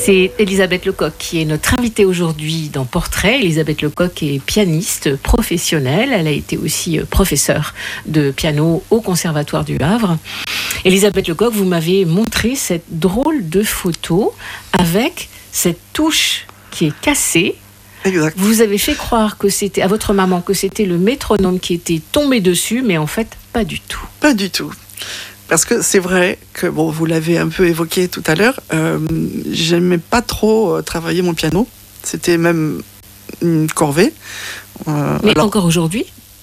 C'est Elisabeth Lecoq qui est notre invitée aujourd'hui dans Portrait. Elisabeth Lecoq est pianiste professionnelle. Elle a été aussi professeure de piano au Conservatoire du Havre. Elisabeth Lecoq, vous m'avez montré cette drôle de photo avec cette touche qui est cassée. Exact. Vous avez fait croire que c'était à votre maman que c'était le métronome qui était tombé dessus, mais en fait, pas du tout. Pas du tout. Parce que c'est vrai que, bon, vous l'avez un peu évoqué tout à l'heure, j'aimais pas trop travailler mon piano. C'était même une corvée. Mais alors, encore aujourd'hui,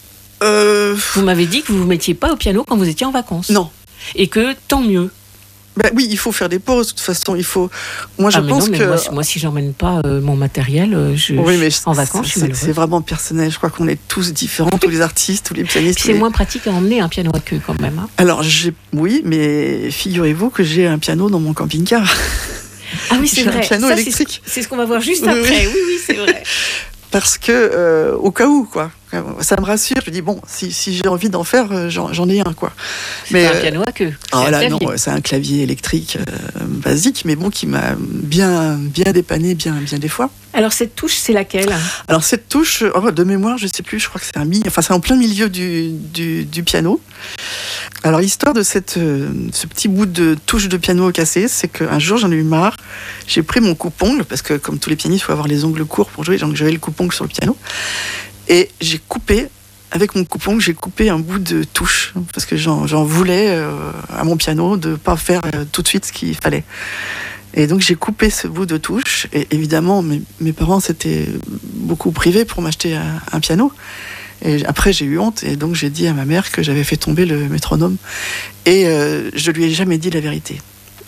vous m'avez dit que vous ne vous mettiez pas au piano quand vous étiez en vacances. Non. Et que tant mieux. Ben oui, il faut faire des pauses. De toute façon, il faut. Moi, je pense que. Moi, si j'emmène pas mon matériel, en vacances, je suis malheureuse. C'est vraiment personnel. Je crois qu'on est tous différents, tous les artistes, tous les pianistes. C'est moins pratique à emmener un piano à queue, quand même. Hein. Alors, oui, mais figurez-vous que j'ai un piano dans mon camping-car. Ah oui, c'est vrai. Un piano électrique. C'est ce qu'on va voir juste après. Oui, c'est vrai. Parce que, au cas où, quoi. Ça me rassure. Je dis, bon, si j'ai envie d'en faire, j'en ai un, quoi. Mais un piano à queue. Non, c'est un clavier électrique basique, mais bon, qui m'a bien dépanné, bien des fois. Alors, cette touche, c'est laquelle ? Alors, cette touche, de mémoire, je sais plus, je crois que c'est un mi. Enfin, c'est en plein milieu du piano. Alors, l'histoire de ce petit bout de touche de piano cassé, c'est qu'un jour, j'en ai eu marre. J'ai pris mon coupe-ongle, parce que comme tous les pianistes, il faut avoir les ongles courts pour jouer, donc j'avais le coupe-ongle sur le piano. Et j'ai coupé, avec mon coupe-ongle, j'ai coupé un bout de touche, parce que j'en voulais à mon piano de ne pas faire tout de suite ce qu'il fallait. Et donc j'ai coupé ce bout de touche, et évidemment, mes parents s'étaient beaucoup privés pour m'acheter un piano. Et après, j'ai eu honte, et donc j'ai dit à ma mère que j'avais fait tomber le métronome. Et je lui ai jamais dit la vérité.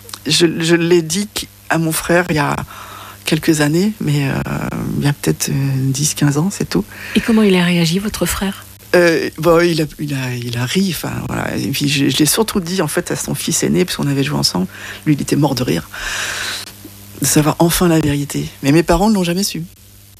Je l'ai dit à mon frère il y a quelques années, mais il y a peut-être 10-15 ans, c'est tout. Et comment il a réagi, votre frère ? Il a ri, enfin voilà. Et puis je l'ai surtout dit en fait à son fils aîné, parce qu'on avait joué ensemble. Lui, il était mort de rire, de savoir enfin la vérité. Mais mes parents ne l'ont jamais su.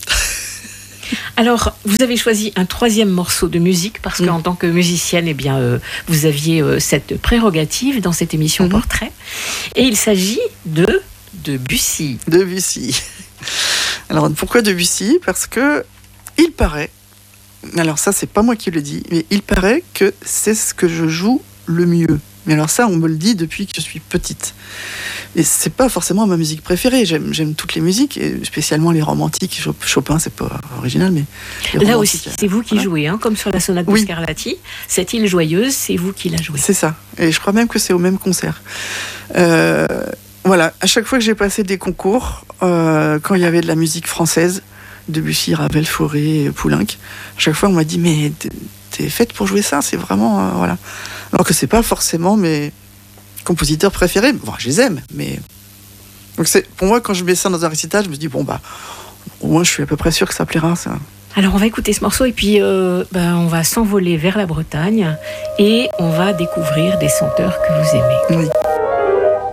Alors, vous avez choisi un troisième morceau de musique parce qu'en tant que musicienne, eh bien, vous aviez cette prérogative dans cette émission Portrait. Et il s'agit de Debussy. Debussy. Alors, pourquoi Debussy ? Parce que il paraît, alors ça, c'est pas moi qui le dis, mais il paraît que c'est ce que je joue le mieux. Mais alors ça, on me le dit depuis que je suis petite. Et c'est pas forcément ma musique préférée. J'aime toutes les musiques, et spécialement les romantiques. Chopin, c'est pas original, mais là aussi, c'est vous qui jouez, hein, comme sur la sonate de Scarlatti. Cette île joyeuse, c'est vous qui la jouez. C'est ça. Et je crois même que c'est au même concert. Voilà. À chaque fois que j'ai passé des concours, quand il y avait de la musique française, Debussy, Ravel, Fauré, Poulenc, à chaque fois on m'a dit mais t'es faite pour jouer ça, c'est vraiment voilà. Alors que c'est pas forcément mes compositeurs préférés. Bon, je les aime, mais donc pour moi, quand je mets ça dans un récital, je me dis bon bah au moins je suis à peu près sûr que ça plaira, ça. Alors on va écouter ce morceau et puis on va s'envoler vers la Bretagne et on va découvrir des chanteurs que vous aimez. Oui.